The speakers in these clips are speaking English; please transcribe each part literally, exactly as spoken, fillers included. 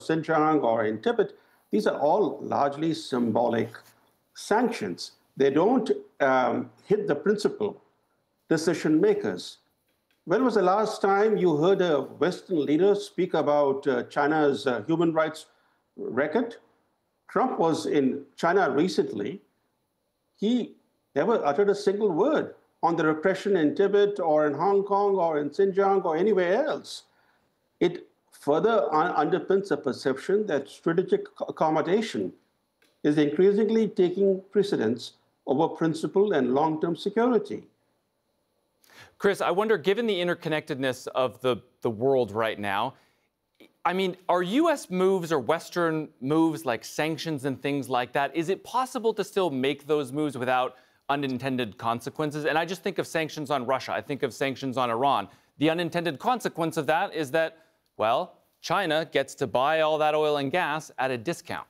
Xinjiang or in Tibet, these are all largely symbolic sanctions. They don't um, hit the principal decision makers. When was the last time you heard a Western leader speak about uh, China's uh, human rights record? Trump was in China recently. He never uttered a single word on the repression in Tibet or in Hong Kong or in Xinjiang or anywhere else. It further un- underpins the perception that strategic accommodation is increasingly taking precedence over principle and long-term security. Chris, I wonder, given the interconnectedness of the, the world right now, I mean, are U S moves or Western moves like sanctions and things like that, is it possible to still make those moves without unintended consequences? And I just think of sanctions on Russia. I think of sanctions on Iran. The unintended consequence of that is that, well, China gets to buy all that oil and gas at a discount.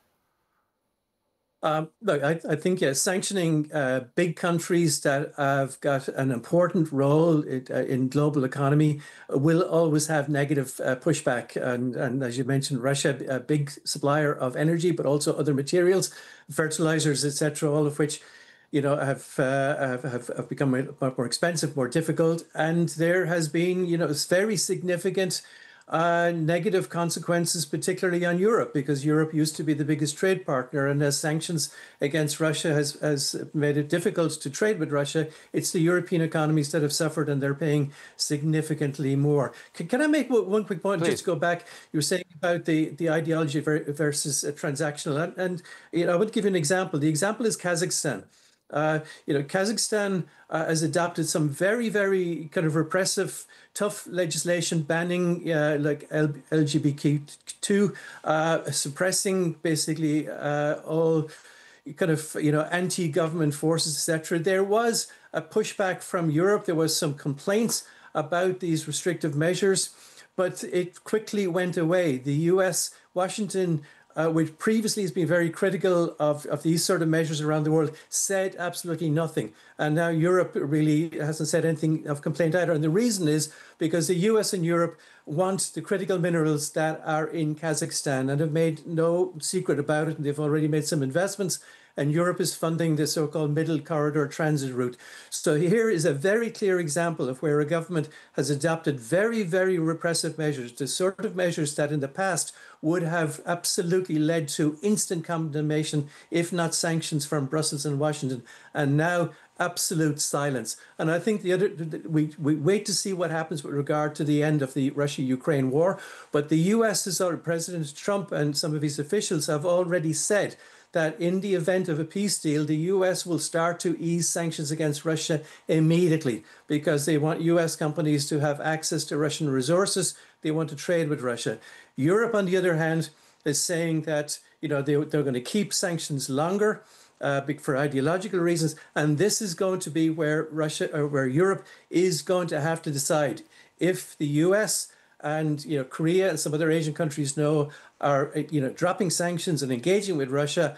Um, look, I, I think yeah, sanctioning uh, big countries that have got an important role in, uh, in global economy will always have negative uh, pushback. And, and as you mentioned, Russia, a big supplier of energy, but also other materials, fertilizers, et cetera, all of which, you know, have, uh, have have become more expensive, more difficult. And there has been, you know, very significant Uh, negative consequences, particularly on Europe, because Europe used to be the biggest trade partner. And as sanctions against Russia has, has made it difficult to trade with Russia, it's the European economies that have suffered, and they're paying significantly more. Can, can I make one quick point? Please. Just go back. You were saying about the, the ideology versus uh, transactional. And, and you know, I would give you an example. The example is Kazakhstan. Uh, you know, Kazakhstan uh, has adopted some very, very kind of repressive, tough legislation banning uh, like L G B T Q, uh, suppressing basically uh, all kind of, you know, anti-government forces, et cetera. There was a pushback from Europe. There was some complaints about these restrictive measures, but it quickly went away. The U S, Washington, Uh, which previously has been very critical of, of these sort of measures around the world, said absolutely nothing. And now Europe really hasn't said anything of complaint either. And the reason is because the U S and Europe want the critical minerals that are in Kazakhstan and have made no secret about it. And they've already made some investments. And Europe is funding the so-called Middle Corridor transit route. So here is a very clear example of where a government has adopted very, very repressive measures, the sort of measures that in the past would have absolutely led to instant condemnation, if not sanctions from Brussels and Washington, and now absolute silence. And I think the other, we, we wait to see what happens with regard to the end of the Russia-Ukraine war. But the U S has already, President Trump and some of his officials have already said that in the event of a peace deal, the U S will start to ease sanctions against Russia immediately because they want U S companies to have access to Russian resources. They want to trade with Russia. Europe, on the other hand, is saying that, you know, they, they're going to keep sanctions longer uh, for ideological reasons. And this is going to be where Russia or where Europe is going to have to decide if the U S and, you know, Korea and some other Asian countries know are, you know, dropping sanctions and engaging with Russia.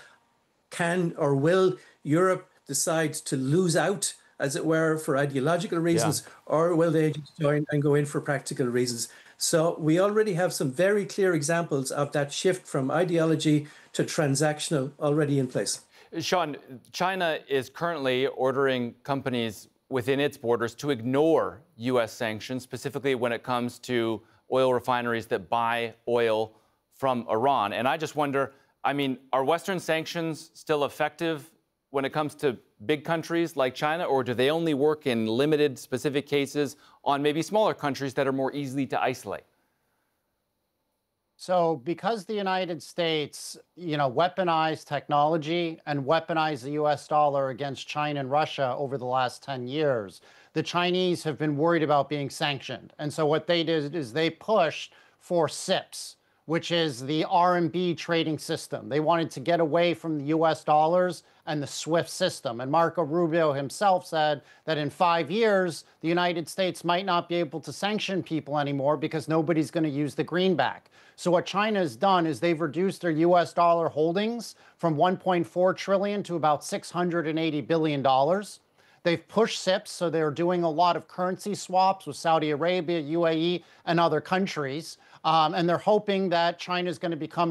Can or will Europe decide to lose out, as it were, for ideological reasons, yeah. or will they just join and go in for practical reasons? So we already have some very clear examples of that shift from ideology to transactional already in place. Sean, China is currently ordering companies within its borders to ignore U S sanctions, specifically when it comes to oil refineries that buy oil from Iran. And I just wonder, I mean, are Western sanctions still effective when it comes to big countries like China, or do they only work in limited specific cases on maybe smaller countries that are more easy to isolate? So because the United States, you know, weaponized technology and weaponized the U S dollar against China and Russia over the last ten years, the Chinese have been worried about being sanctioned. And so what they did is they pushed for S I P S, which is the R M B trading system. They wanted to get away from the U S dollars and the SWIFT system. And Marco Rubio himself said that in five years, the United States might not be able to sanction people anymore because nobody's going to use the greenback. So what China has done is they've reduced their U S dollar holdings from one point four trillion dollars to about six hundred eighty billion dollars. They've pushed S I P S, so they're doing a lot of currency swaps with Saudi Arabia, U A E, and other countries. Um, and they're hoping that China is going to become